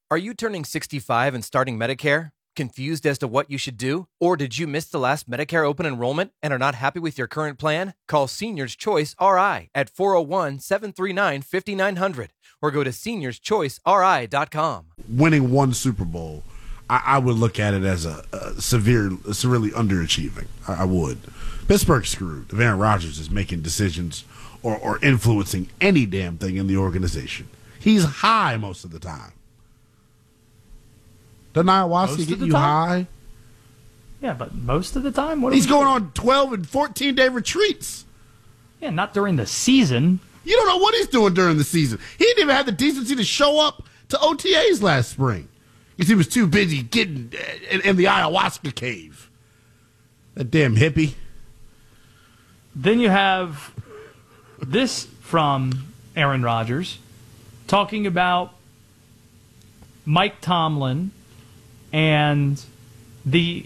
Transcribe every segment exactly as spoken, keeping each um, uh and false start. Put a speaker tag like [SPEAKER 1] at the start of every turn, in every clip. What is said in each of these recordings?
[SPEAKER 1] Are you turning sixty-five and starting Medicare? Confused as to what you should do? Or did you miss the last Medicare open enrollment and are not happy with your current plan? Call Seniors Choice R I at four oh one, seven three nine, five nine zero zero or go to seniors choice r i dot com.
[SPEAKER 2] Winning one Super Bowl, I, I would look at it as a, a severe, severely underachieving. I, I would. Pittsburgh's screwed. If Aaron Rodgers is making decisions or, or influencing any damn thing in the organization, he's high most of the time. Doesn't ayahuasca get you time? high?
[SPEAKER 3] Yeah, but most of the time? What
[SPEAKER 2] He's going doing? on twelve and fourteen-day retreats.
[SPEAKER 3] Yeah, not during the season.
[SPEAKER 2] You don't know what he's doing during the season. He didn't even have the decency to show up to O T As last spring because he was too busy getting in, in the ayahuasca cave. That damn hippie.
[SPEAKER 3] Then you have this from Aaron Rodgers talking about Mike Tomlin and the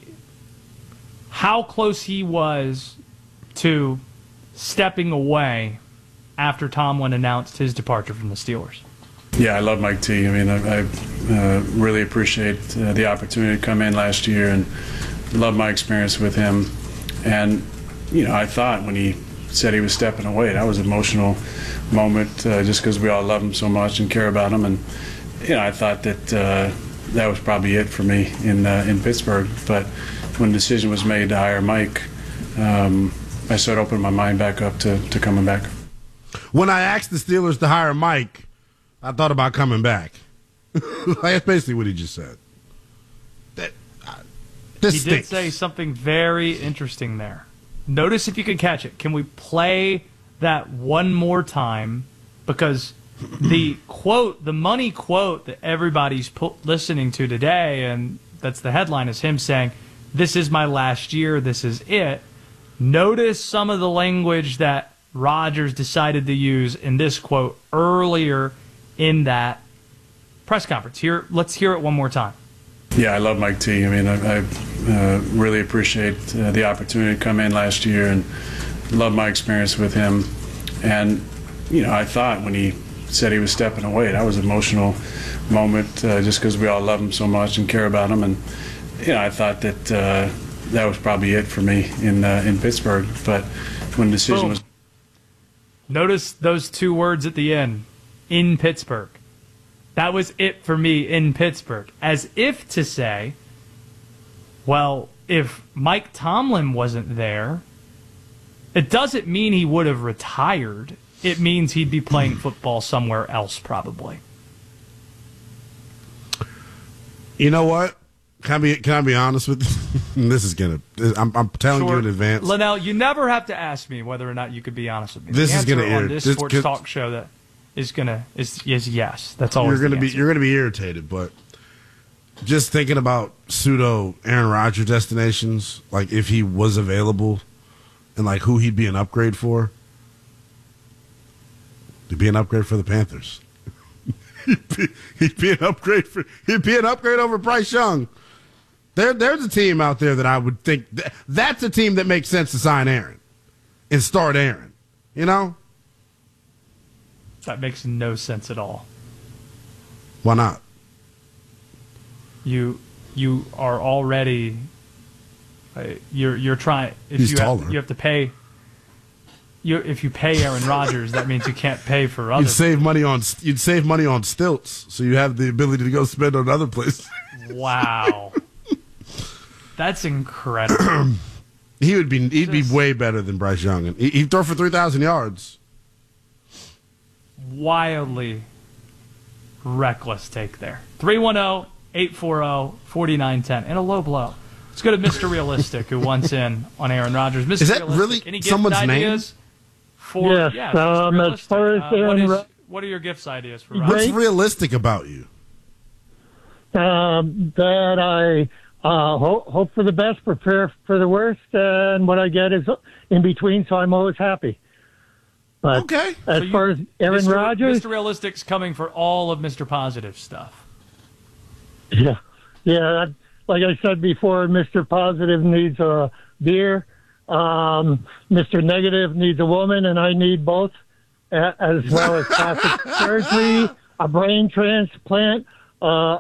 [SPEAKER 3] how close he was to stepping away after Tomlin announced his departure from the Steelers.
[SPEAKER 4] Yeah, I love Mike T. I mean, I, I uh, really appreciate uh, the opportunity to come in last year and love my experience with him. And, you know, I thought when he said he was stepping away, that was an emotional moment uh, just because we all love him so much and care about him. And, you know, I thought that uh, that was probably it for me in uh, in Pittsburgh. But when the decision was made to hire Mike, um, I started opening my mind back up to, to coming back.
[SPEAKER 2] When I asked the Steelers to hire Mike, I thought about coming back. That's basically what he just said. That, uh, this
[SPEAKER 3] he
[SPEAKER 2] stinks.
[SPEAKER 3] did say something very interesting there. Notice if you can catch it. Can we play that one more time? Because the quote, the money quote that everybody's pu- listening to today, and that's the headline, is him saying, "This is my last year, this is it." Notice some of the language that Rodgers decided to use in this quote earlier in that press conference. Here, let's hear it one more time.
[SPEAKER 4] Yeah, I love Mike T. I mean, I, I uh, really appreciate uh, the opportunity to come in last year and love my experience with him. And, you know, I thought when he said he was stepping away, that was an emotional moment uh, just because we all love him so much and care about him. And, you know, I thought that uh, that was probably it for me in uh, in Pittsburgh. But when the decision
[SPEAKER 3] Boom.
[SPEAKER 4] was...
[SPEAKER 3] Notice those two words at the end, in Pittsburgh. That was it for me in Pittsburgh. As if to say, well, if Mike Tomlin wasn't there, it doesn't mean he would have retired. It means he'd be playing football somewhere else probably.
[SPEAKER 2] You know what? Can I be, can I be honest with you? This is going to, I'm, I'm telling
[SPEAKER 3] Sure.
[SPEAKER 2] you in advance.
[SPEAKER 3] Linnell, you never have to ask me whether or not you could be honest with me.
[SPEAKER 2] This
[SPEAKER 3] the
[SPEAKER 2] is gonna
[SPEAKER 3] answer on
[SPEAKER 2] irrit-
[SPEAKER 3] this
[SPEAKER 2] this
[SPEAKER 3] sports
[SPEAKER 2] could-
[SPEAKER 3] talk show that is gonna is is yes. That's all.
[SPEAKER 2] You're going to be, you're going to be irritated, but just thinking about pseudo Aaron Rodgers destinations, like if he was available and like who he'd be an upgrade for, he'd be an upgrade for the Panthers. he'd, be, he'd be an upgrade for, he'd be an upgrade over Bryce Young. There, there's a team out there that I would think th- that's a team that makes sense to sign Aaron and start Aaron. You know,
[SPEAKER 3] That makes no sense at all.
[SPEAKER 2] why not?
[SPEAKER 3] You you are already uh, you're you're trying. If
[SPEAKER 2] He's
[SPEAKER 3] you
[SPEAKER 2] taller.
[SPEAKER 3] Have, you have to pay. You if you pay Aaron Rodgers, that means you can't pay for
[SPEAKER 2] You'd
[SPEAKER 3] others.
[SPEAKER 2] save money on you'd save money on stilts, so you have the ability to go spend on other places.
[SPEAKER 3] Wow, that's incredible.
[SPEAKER 2] He would be he'd
[SPEAKER 3] Just-
[SPEAKER 2] be way better than Bryce Young, and he- he'd throw for three thousand yards.
[SPEAKER 3] Wildly reckless take there. three one zero, eight four zero, four nine one zero and a low blow. Let's go to Mister Realistic, who wants in on Aaron Rodgers. Mister
[SPEAKER 2] Is that
[SPEAKER 3] Realistic,
[SPEAKER 2] really
[SPEAKER 3] any gift
[SPEAKER 2] someone's
[SPEAKER 3] ideas For,
[SPEAKER 5] Yes,
[SPEAKER 3] yeah, Mister
[SPEAKER 5] um, as
[SPEAKER 3] Realistic.
[SPEAKER 5] far as
[SPEAKER 3] Uh, what,
[SPEAKER 5] Aaron
[SPEAKER 3] is,
[SPEAKER 5] Ro-
[SPEAKER 3] what are your gifts ideas for
[SPEAKER 5] Great.
[SPEAKER 3] Rodgers?
[SPEAKER 2] What's realistic about you?
[SPEAKER 5] um, that I uh, ho- hope for the best, prepare for the worst, and what I get is in between, so I'm always happy. But
[SPEAKER 2] Okay.
[SPEAKER 5] as
[SPEAKER 3] So you-
[SPEAKER 5] far as Aaron
[SPEAKER 3] Mister
[SPEAKER 5] Rodgers,
[SPEAKER 3] Mister Realistic's coming for all of Mister Positive stuff.
[SPEAKER 5] yeah, yeah, like I said before, Mister Positive needs a beer, um, Mister Negative needs a woman, and I need both, a- as well as plastic surgery, a brain transplant, uh,